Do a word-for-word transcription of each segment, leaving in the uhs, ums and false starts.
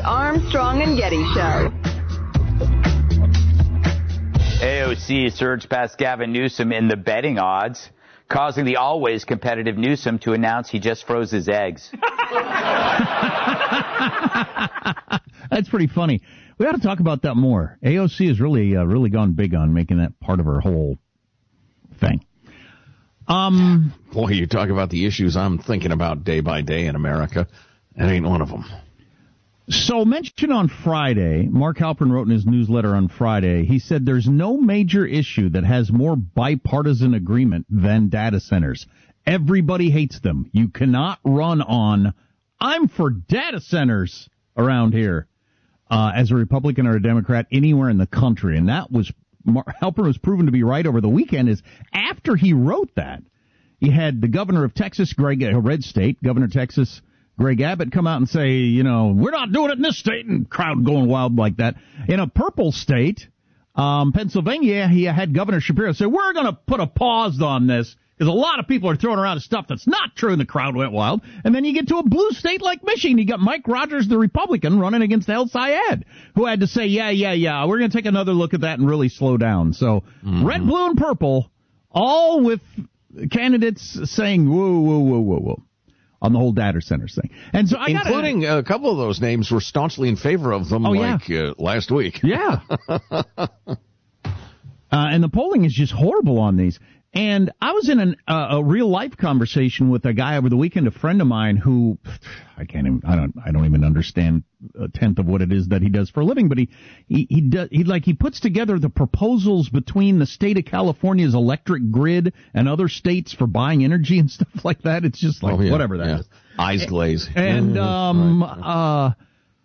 Armstrong and Getty Show. A O C surged past Gavin Newsom in the betting odds, causing the always competitive Newsom to announce he just froze his eggs. That's pretty funny. We ought to talk about that more. A O C has really, uh, really gone big on making that part of her whole thing. Um, Boy, you talk about the issues I'm thinking about day by day in America. That ain't one of them. So mentioned on Friday, Mark Halpern wrote in his newsletter on Friday, he said there's no major issue that has more bipartisan agreement than data centers. Everybody hates them. You cannot run on, I'm for data centers around here, uh, as a Republican or a Democrat anywhere in the country. And that was, Mark Halpern was proven to be right over the weekend. Is after he wrote that, he had the governor of Texas, Greg, a red state, governor of Texas, Greg Abbott, come out and say, you know, we're not doing it in this state, and crowd going wild like that. In a purple state, um, Pennsylvania, he had Governor Shapiro say, we're going to put a pause on this because a lot of people are throwing around stuff that's not true, and the crowd went wild. And then you get to a blue state like Michigan. You got Mike Rogers, the Republican, running against El Sayed, who had to say, yeah, yeah, yeah, we're going to take another look at that and really slow down. So mm-hmm. red, blue, and purple, all with candidates saying, whoa, whoa, whoa, whoa, whoa, on the whole data centers thing. And so I gotta, including a couple of those names were staunchly in favor of them, oh, like yeah. uh, last week. Yeah. uh, and the polling is just horrible on these. And I was in an, uh, a real life conversation with a guy over the weekend, a friend of mine who I can't even, I don't, I don't even understand a tenth of what it is that he does for a living, but he, he, he does, he like, he puts together the proposals between the state of California's electric grid and other states for buying energy and stuff like that. It's just like, oh, yeah, whatever that yeah. is. Eyes glaze. And, um, right. uh,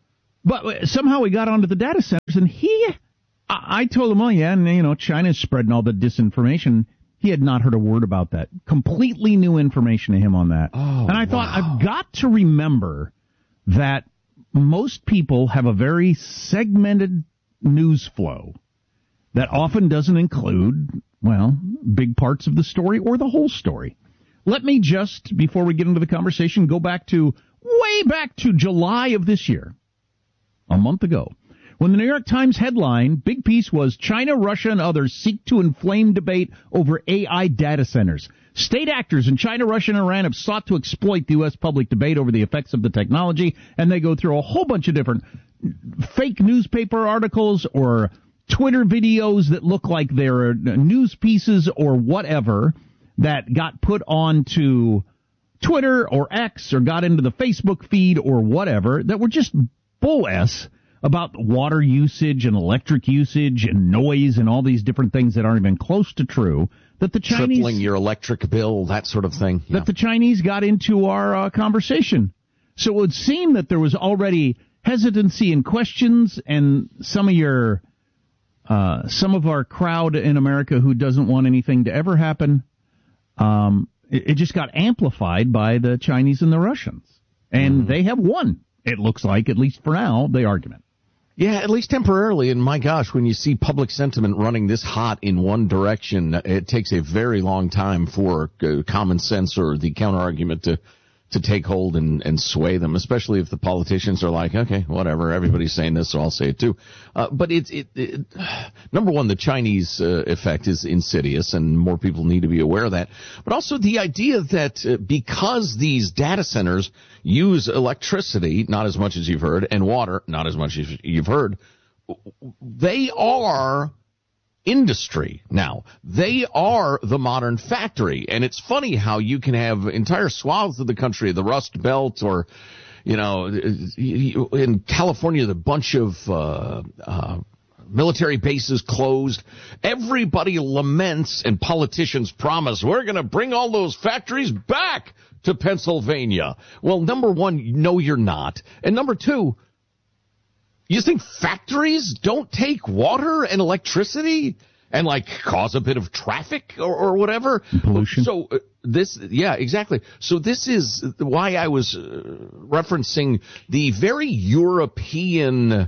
but somehow we got onto the data centers, and he, I, I told him, oh yeah, and you know, China's spreading all the disinformation. He had not heard a word about that. Completely new information to him on that. Oh, and I thought, wow. I've got to remember that most people have a very segmented news flow that often doesn't include, well, big parts of the story or the whole story. Let me just, before we get into the conversation, go back to, way back to July of this year, a month ago. When the New York Times headline, big piece was, China, Russia, and others seek to inflame debate over A I data centers. State actors in China, Russia, and Iran have sought to exploit the U S public debate over the effects of the technology, and they go through a whole bunch of different fake newspaper articles or Twitter videos that look like they're news pieces or whatever that got put onto Twitter or X or got into the Facebook feed or whatever that were just bull S about water usage and electric usage and noise and all these different things that aren't even close to true, that the Chinese... Tripling your electric bill, that sort of thing. That yeah. the Chinese got into our uh, conversation. So it would seem that there was already hesitancy and questions, and some of your... Uh, some of our crowd in America who doesn't want anything to ever happen, um, it, it just got amplified by the Chinese and the Russians. And mm. they have won, it looks like, at least for now, the argument. Yeah, at least temporarily. And my gosh, when you see public sentiment running this hot in one direction, it takes a very long time for uh, common sense or the counter-argument to to take hold and, and sway them, especially if the politicians are like, okay, whatever, everybody's saying this, so I'll say it too. Uh, but it's, it, it, number one, the Chinese uh, effect is insidious, and more people need to be aware of that. But also the idea that uh, because these data centers use electricity, not as much as you've heard, and water, not as much as you've heard, they are industry now. They are the modern factory. And it's funny how you can have entire swaths of the country, the Rust Belt, or, you know, in California, the bunch of uh, uh military bases closed. Everybody laments, and politicians promise, we're going to bring all those factories back to Pennsylvania. Well, number one, no, you're not. And number two, you think factories don't take water and electricity and, like, cause a bit of traffic or, or whatever? Pollution. So uh, this, yeah, exactly. So this is why I was uh, referencing the very European,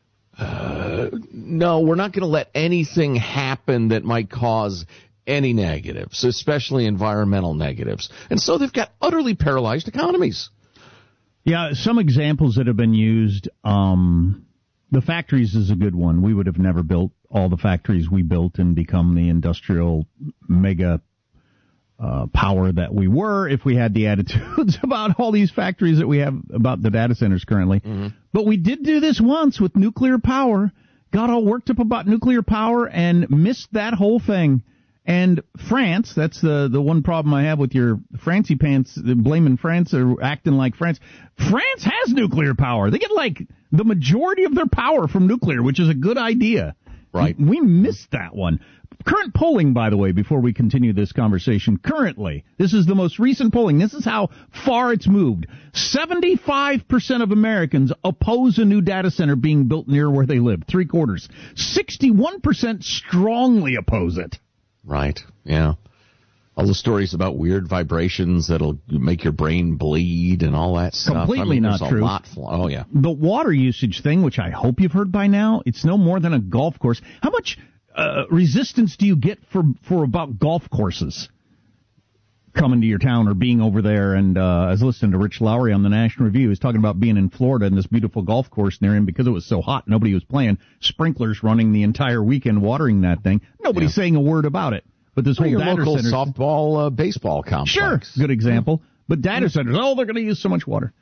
uh, no, we're not going to let anything happen that might cause any negatives, especially environmental negatives. And so they've got utterly paralyzed economies. Yeah, some examples that have been used, um, the factories is a good one. We would have never built all the factories we built and become the industrial mega uh, power that we were if we had the attitudes about all these factories that we have about the data centers currently. Mm-hmm. But we did do this once with nuclear power, got all worked up about nuclear power and missed that whole thing. And France, that's the, the one problem I have with your Francie pants, blaming France or acting like France. France has nuclear power. They get like the majority of their power from nuclear, which is a good idea. Right. We missed that one. Current polling, by the way, before we continue this conversation, currently, this is the most recent polling. This is how far it's moved. seventy-five percent of Americans oppose a new data center being built near where they live. Three quarters. sixty-one percent strongly oppose it. Right, yeah. All the stories about weird vibrations that'll make your brain bleed and all that stuff. Completely I mean, not there's true. A lot fl- oh, yeah. The water usage thing, which I hope you've heard by now, it's no more than a golf course. How much uh, resistance do you get for, for about golf courses coming to your town or being over there? And uh, I was listening to Rich Lowry on the National Review. He was talking about being in Florida and this beautiful golf course near him because it was so hot. Nobody was playing. Sprinklers running the entire weekend watering that thing. Nobody's yeah. saying a word about it. But this well, whole your data local center, softball, uh, baseball complex. Sure, good example. But data centers, oh, they're going to use so much water.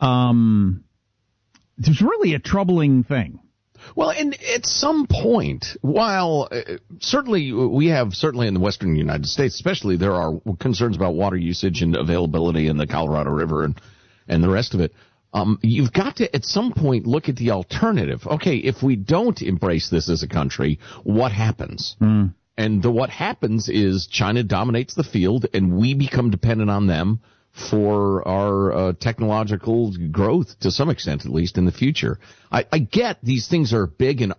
Um, it's really a troubling thing. Well, and at some point, while uh, certainly we have, certainly in the western United States especially, there are concerns about water usage and availability in the Colorado River and, and the rest of it. Um, you've got to, at some point, look at the alternative. Okay, if we don't embrace this as a country, what happens? Mm. And the, what happens is China dominates the field, and we become dependent on them for our uh, technological growth, to some extent, at least in the future. I, I get these things are big and